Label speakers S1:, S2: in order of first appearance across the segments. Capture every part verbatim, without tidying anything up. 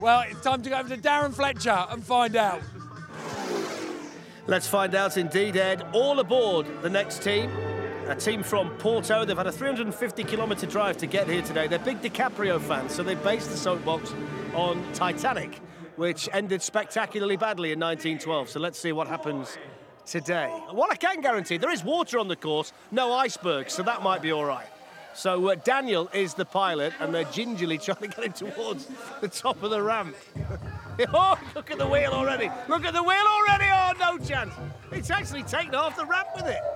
S1: Well, it's time to go over to Darren Fletcher and find out.
S2: Let's find out indeed, Ed. All aboard the next team. A team from Porto. They've had a three hundred fifty kilometre drive to get here today. They're big DiCaprio fans, so they based the soapbox on Titanic, which ended spectacularly badly in nineteen twelve. So let's see what happens today. What I can guarantee, there is water on the course, no icebergs, so that might be all right. So uh, Daniel is the pilot, and they're gingerly trying to get him towards the top of the ramp. Oh, look at the wheel already. Look at the wheel already. Oh, no chance. It's actually taken off the ramp with it.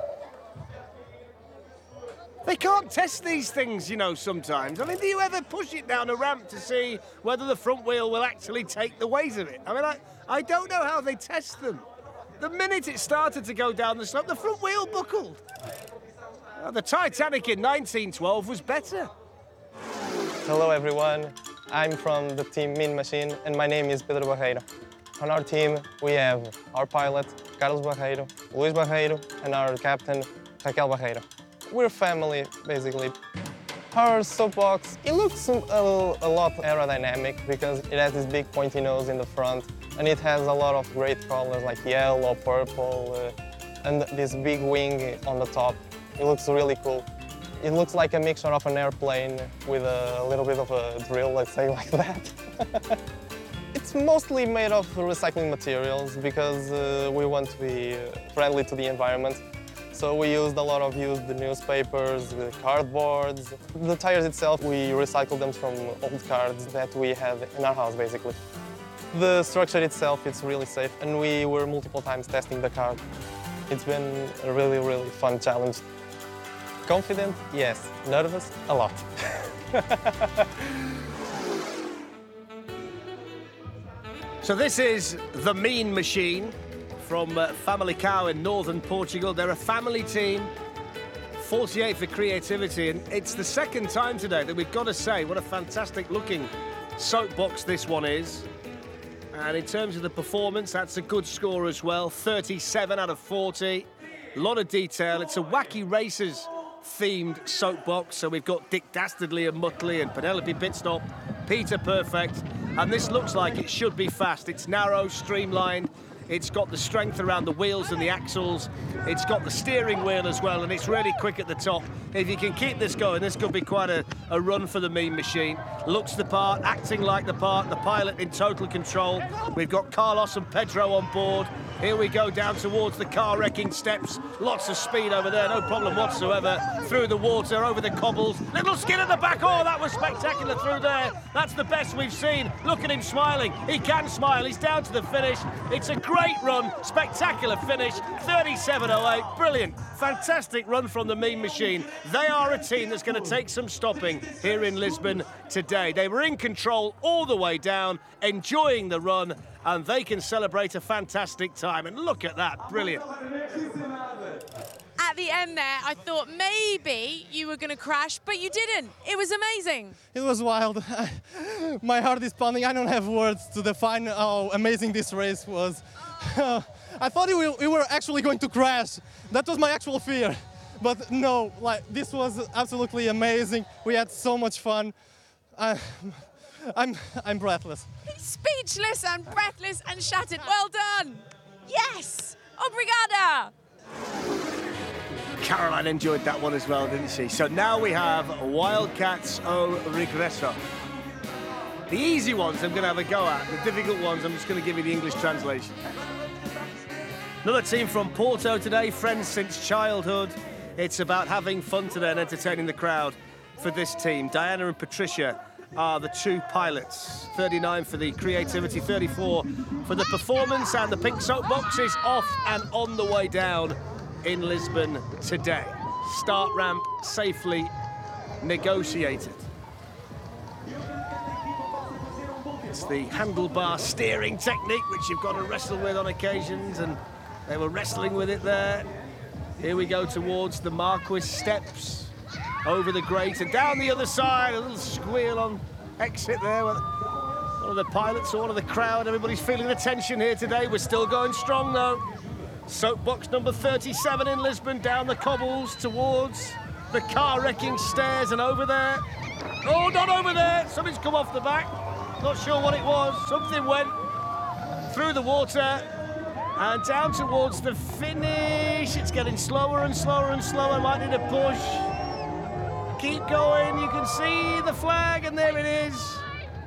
S2: They can't test these things, you know, sometimes. I mean, do you ever push it down a ramp to see whether the front wheel will actually take the weight of it? I mean, I, I don't know how they test them. The minute it started to go down the slope, the front wheel buckled. Uh, the Titanic in nineteen twelve was better.
S3: Hello, everyone. I'm from the team Mean Machine, and my name is Pedro Barreiro. On our team, we have our pilot, Carlos Barreiro, Luis Barreiro, and our captain, Raquel Barreiro. We're family, basically. Our soapbox, it looks a, a lot aerodynamic because it has this big pointy nose in the front, and it has a lot of great colors like yellow, purple, uh, and this big wing on the top. It looks really cool. It looks like a mixture of an airplane with a little bit of a drill, let's say like that. It's mostly made of recycling materials because uh, we want to be friendly to the environment. So we used a lot of used newspapers, cardboards. The tires itself, we recycled them from old cars that we had in our house, basically. The structure itself, it's really safe, and we were multiple times testing the car. It's been a really, really fun challenge. Confident? Yes. Nervous? A lot.
S2: So this is the Mean Machine from uh, Famalicão in northern Portugal. They're a family team, forty-eight for creativity, and it's the second time today that we've got to say what a fantastic looking soapbox this one is. And in terms of the performance, that's a good score as well, thirty-seven out of forty. A lot of detail. It's a Wacky Racers themed soapbox, so we've got Dick Dastardly and Muttley and Penelope Pitstop, Peter Perfect, and this looks like it should be fast. It's narrow, streamlined, it's got the strength around the wheels and the axles, it's got the steering wheel as well, and it's really quick at the top. If you can keep this going, this could be quite a, a run for the Mean Machine. Looks the part, acting like the part, the pilot in total control. We've got Carlos and Pedro on board. Here we go down towards the car-wrecking steps. Lots of speed over there, no problem whatsoever. Through the water, over the cobbles. Little skid at the back. Oh, that was spectacular through there. That's the best we've seen. Look at him smiling. He can smile. He's down to the finish. It's a great run. Spectacular finish. thirty-seven oh eight. Brilliant. Fantastic run from the Mean Machine. They are a team that's going to take some stopping here in Lisbon today. They were in control all the way down, enjoying the run, and they can celebrate a fantastic time. And look at that, brilliant.
S4: At the end there, I thought maybe you were going to crash, but you didn't. It was amazing.
S5: It was wild. My heart is pounding. I don't have words to define how amazing this race was. I thought we, we were actually going to crash. That was my actual fear. But no, like this was absolutely amazing. We had so much fun. I, I'm, I'm breathless.
S4: He's speechless and breathless and shattered. Well done. Yes. Obrigada.
S2: Caroline enjoyed that one as well, didn't she? So now we have Wildcats O Regresso. The easy ones I'm going to have a go at. The difficult ones, I'm just going to give you the English translation. Another team from Porto today, friends since childhood. It's about having fun today and entertaining the crowd for this team. Diana and Patricia are the two pilots. thirty-nine for the creativity, thirty-four for the performance, and the pink soapbox is off and on the way down in Lisbon today. Start ramp safely negotiated. It's the handlebar steering technique which you've got to wrestle with on occasions, and they were wrestling with it there. Here we go towards the Marquis steps, over the grate and down the other side. A little squeal on exit there. One of the pilots or one of the crowd. Everybody's feeling the tension here today. We're still going strong though. Soapbox number thirty-seven in Lisbon, down the cobbles towards the car wrecking stairs and over there. Oh, not over there. Something's come off the back. Not sure what it was. Something went through the water and down towards the finish. It's getting slower and slower and slower. Might need a push. Keep going. You can see the flag, and there it is.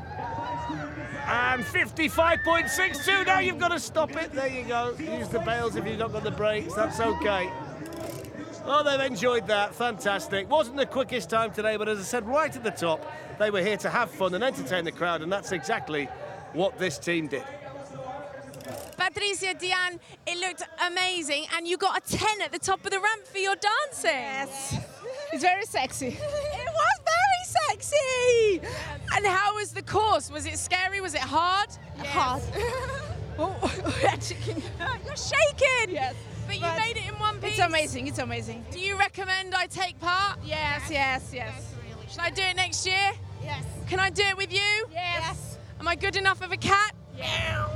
S2: And fifty-five point six two. Now you've got to stop it. There you go. Use the bails if you've not got the brakes. That's okay. Oh, they've enjoyed that. Fantastic. Wasn't the quickest time today, but as I said right at the top, they were here to have fun and entertain the crowd, and that's exactly what this team did.
S4: Patricia, Diane, it looked amazing, and you got a ten at the top of the ramp for your dancing.
S6: Yes, it's very sexy.
S4: It was very sexy. And how was the course? Was it scary? Was it hard?
S6: Yes. Hard.
S4: Oh, you're shaking.
S6: Yes.
S4: But you
S6: But
S4: made it in one piece.
S6: It's amazing, it's amazing.
S4: Do you recommend I take part?
S6: Yes, yes, yes.
S4: Should I do it next year?
S6: Yes.
S4: Can I do it with you?
S6: Yes.
S4: Am I good enough of a cat?
S6: Yeah.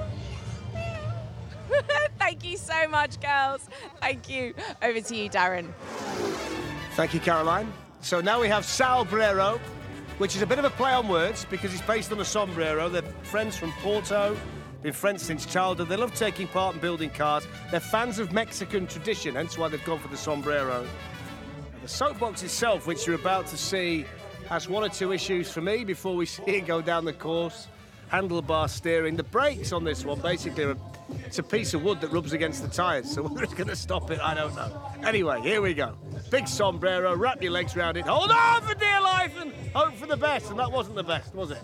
S4: Thank you so much, girls. Thank you. Over to you, Darren.
S2: Thank you, Caroline. So now we have Salbrero, which is a bit of a play on words because it's based on a sombrero. They're friends from Porto, been friends since childhood. They love taking part in building cars. They're fans of Mexican tradition, hence why they've gone for the sombrero. The soapbox itself, which you're about to see, has one or two issues for me before we see it go down the course. Handlebar steering. The brakes on this one basically are, it's a piece of wood that rubs against the tyres, so whether it's going to stop it, I don't know. Anyway, here we go. Big sombrero, wrap your legs around it, hold on for dear life and hope for the best, and that wasn't the best, was it?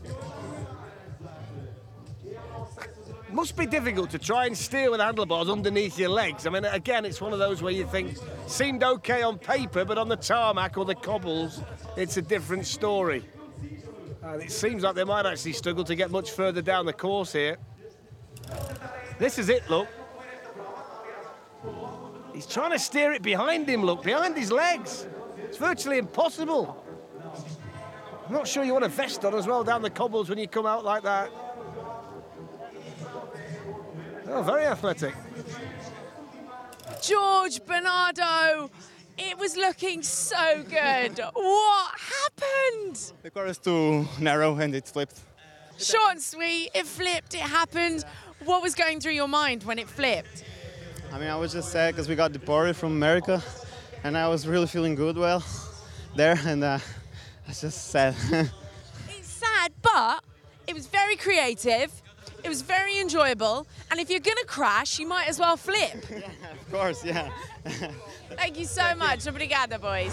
S2: Must be difficult to try and steer with handlebars underneath your legs. I mean, again, it's one of those where you think, seemed okay on paper, but on the tarmac or the cobbles, it's a different story. And it seems like they might actually struggle to get much further down the course here. This is it, look. He's trying to steer it behind him, look, behind his legs. It's virtually impossible. I'm not sure you want a vest on as well down the cobbles when you come out like that. Oh, very athletic.
S4: George Bernardo, it was looking so good. What happened?
S7: The car is too narrow and it flipped.
S4: Short and sweet, it flipped, it happened. What was going through your mind when it flipped?
S7: I mean, I was just sad because we got deported from America and I was really feeling good well there, and uh, I was just sad.
S4: It's sad, but it was very creative. It was very enjoyable, and if you're gonna crash, you might as well flip.
S7: Yeah, of course, yeah.
S4: Thank you so much. Obrigada, boys.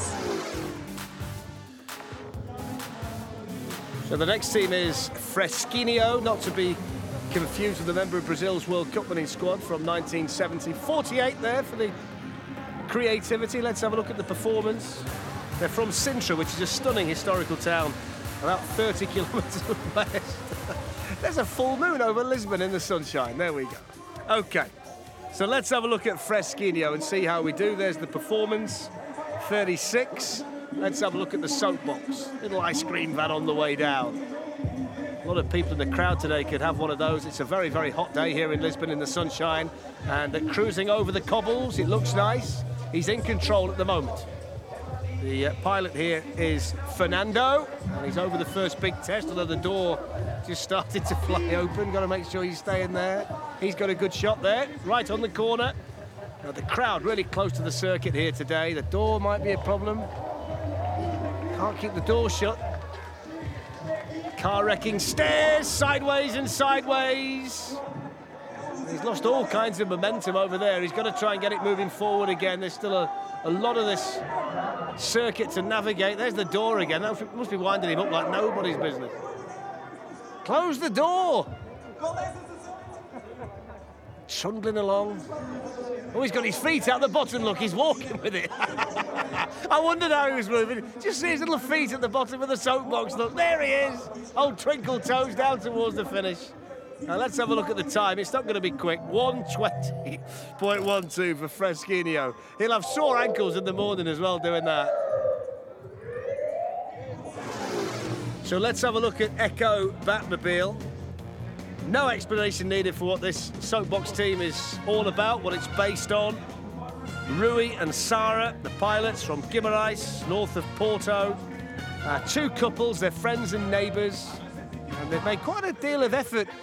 S2: So the next team is Fresquinho, not to be confused with the member of Brazil's World Cup winning squad from nineteen seventy. forty-eight there for the creativity. Let's have a look at the performance. They're from Sintra, which is a stunning historical town, about thirty kilometres west. There's a full moon over Lisbon in the sunshine. There we go. Okay, so let's have a look at Fresquinho and see how we do. There's the performance, thirty-six. Let's have a look at the soapbox. Little ice cream van on the way down. A lot of people in the crowd today could have one of those. It's a very, very hot day here in Lisbon in the sunshine. And uh, cruising over the cobbles, it looks nice. He's in control at the moment. The uh, pilot here is Fernando, and he's over the first big test, although the door just started to fly open. Got to make sure you stay in there. He's got a good shot there, right on the corner. Now, the crowd really close to the circuit here today. The door might be a problem. Can't keep the door shut. Car wrecking stairs, sideways and sideways. He's lost all kinds of momentum over there. He's got to try and get it moving forward again. There's still a, a lot of this circuit to navigate. There's the door again. That must be winding him up like nobody's business. Close the door. Trundling along. Oh, he's got his feet out the bottom, look, he's walking with it. I wondered how he was moving. Just see his little feet at the bottom of the soapbox, look, there he is. Old twinkle toes down towards the finish. Now let's have a look at the time. It's not going to be quick. one twenty point one two for Fresquinho. He'll have sore ankles in the morning as well doing that. So let's have a look at Echo Batmobile. No explanation needed for what this soapbox team is all about, what it's based on. Rui and Sara, the pilots from Guimarães, north of Porto. Uh, two couples, they're friends and neighbours. And they've made quite a deal of effort